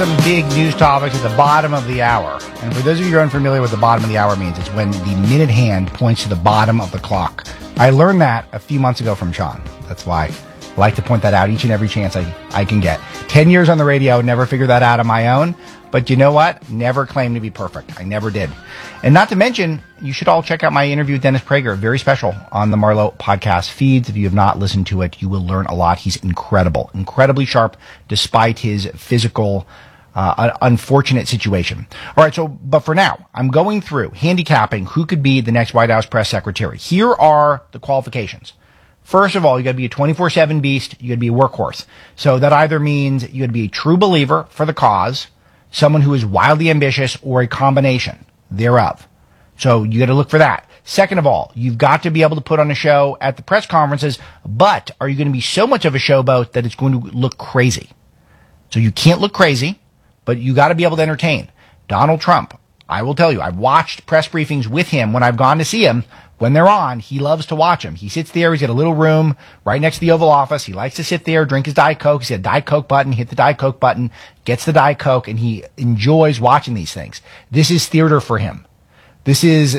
Some big news topics at the bottom of the hour. And for those of you who are unfamiliar with the bottom of the hour means, it's when the minute hand points to the bottom of the clock. I learned that a few months ago from Sean. That's why I like to point that out each and every chance I can get. 10 years on the radio, never figured that out on my own. But you know what? Never claimed to be perfect. I never did. And not to mention, you should all check out my interview with Dennis Prager. Very special on the Marlowe podcast feeds. If you have not listened to it, you will learn a lot. He's incredible, incredibly sharp, despite his physical unfortunate situation. All right, but for now, I'm going through handicapping who could be the next White House press secretary. Here are the qualifications. First of all, you got to be a 24/7 beast. You got to be a workhorse. So that either means you got to be a true believer for the cause, someone who is wildly ambitious, or a combination thereof. So you got to look for that. Second of all, you've got to be able to put on a show at the press conferences, but are you going to be so much of a showboat that it's going to look crazy? So you can't look crazy, but you got to be able to entertain. Donald Trump, I will tell you, I've watched press briefings with him when I've gone to see him. When they're on, he loves to watch them. He sits there. He's got a little room right next to the Oval Office. He likes to sit there, drink his Diet Coke. He's got a Diet Coke button, hit the Diet Coke button, gets the Diet Coke, and he enjoys watching these things. This is theater for him. This is,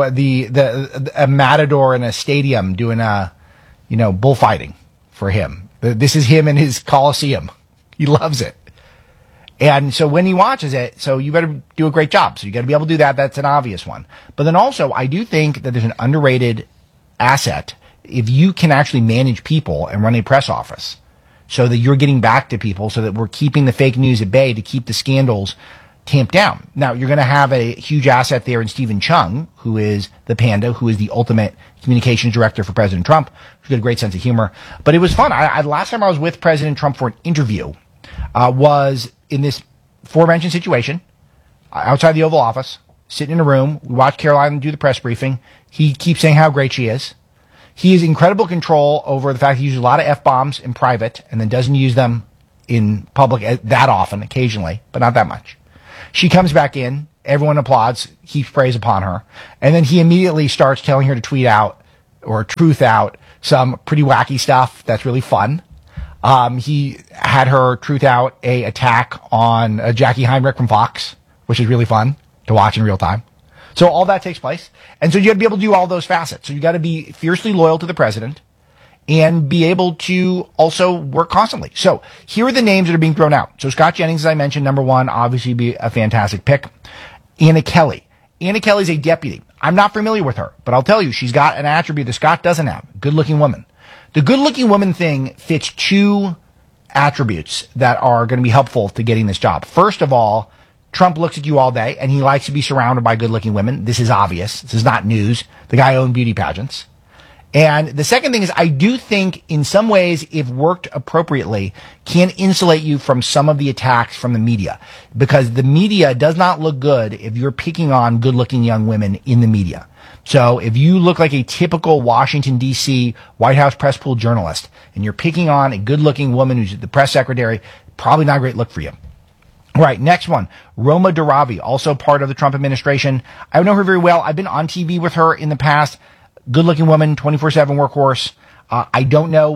a matador in a stadium doing bullfighting for him. This is him in his Coliseum. He loves it. And so when he watches it, so you better do a great job. So you got to be able to do that. That's an obvious one. But then also, I do think that there's an underrated asset if you can actually manage people and run a press office so that you're getting back to people, so that we're keeping the fake news at bay to keep the scandals tamped down. Now, you're going to have a huge asset there in Stephen Chung, who is the panda, who is the ultimate communications director for President Trump, who's got a great sense of humor. But it was fun. Last time I was with President Trump for an interview was in this aforementioned situation outside the Oval Office, sitting in a room. We watched Caroline do the press briefing. He keeps saying how great she is. He has incredible control over the fact he uses a lot of F-bombs in private and then doesn't use them in public that often, occasionally, but not that much. She comes back in. Everyone applauds, heaps praise upon her. And then he immediately starts telling her to tweet out or truth out some pretty wacky stuff that's really fun. He had her truth out a attack on Jackie Heinrich from Fox, which is really fun to watch in real time. So all that takes place. And so you got to be able to do all those facets. So you got to be fiercely loyal to the president and be able to also work constantly. So here are the names that are being thrown out. So Scott Jennings, as I mentioned, number one, obviously be a fantastic pick. Anna Kelly. Anna Kelly is a deputy. I'm not familiar with her, but I'll tell you, she's got an attribute that Scott doesn't have. Good-looking woman. The good-looking woman thing fits two attributes that are going to be helpful to getting this job. First of all, Trump looks at you all day, and he likes to be surrounded by good-looking women. This is obvious. This is not news. The guy owned beauty pageants. And the second thing is, I do think, in some ways, if worked appropriately, can insulate you from some of the attacks from the media. Because the media does not look good if you're picking on good-looking young women in the media. So if you look like a typical Washington, D.C. White House press pool journalist, and you're picking on a good-looking woman who's the press secretary, probably not a great look for you. All right, next one. Roma Daravi, also part of the Trump administration. I know her very well. I've been on TV with her in the past. Good-looking woman, 24/7 workhorse. I don't know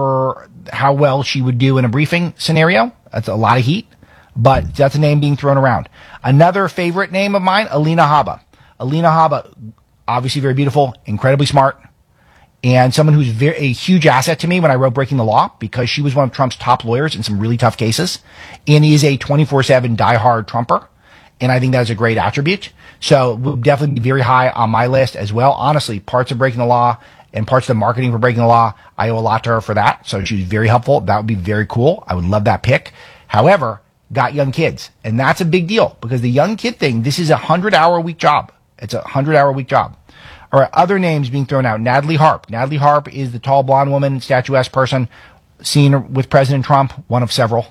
how well she would do in a briefing scenario. That's a lot of heat, but that's a name being thrown around. Another favorite name of mine, Alina Habba. Alina Habba, obviously very beautiful, incredibly smart, and someone who's a huge asset to me when I wrote Breaking the Law, because she was one of Trump's top lawyers in some really tough cases, and is a 24/7 diehard Trumper, and I think that's a great attribute. So it would definitely be very high on my list as well. Honestly, parts of Breaking the Law and parts of the marketing for Breaking the Law, I owe a lot to her for that. So she was very helpful. That would be very cool. I would love that pick. However, got young kids, and that's a big deal, because the young kid thing, this is a 100-hour-a-week job. It's a 100-hour-a-week job. All right, other names being thrown out. Natalie Harp. Natalie Harp is the tall blonde woman, statuesque person seen with President Trump, one of several.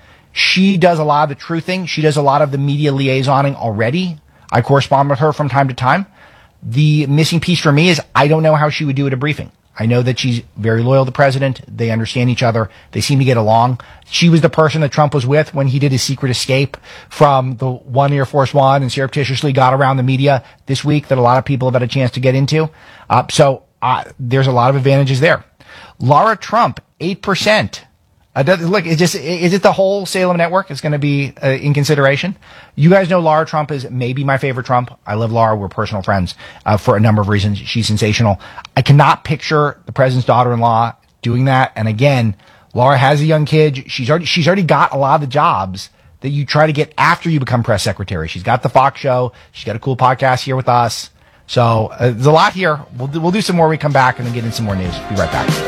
She does a lot of the truthing. She does a lot of the media liaisoning already. I correspond with her from time to time. The missing piece for me is I don't know how she would do at a briefing. I know that she's very loyal to the president. They understand each other. They seem to get along. She was the person that Trump was with when he did his secret escape from the One Air Force One and surreptitiously got around the media this week that a lot of people have had a chance to get into. So there's a lot of advantages there. Lara Trump, 8%. Look, is it the whole Salem network is going to be in consideration? You guys know Laura Trump is maybe my favorite Trump. I love Laura. We're personal friends for a number of reasons. She's sensational. I cannot picture the president's daughter-in-law doing that. And again, Laura has a young kid. She's already got a lot of the jobs that you try to get after you become press secretary. She's got the Fox show. She's got a cool podcast here with us. So there's a lot here. We'll do some more when we come back and then get in some more news. Be right back.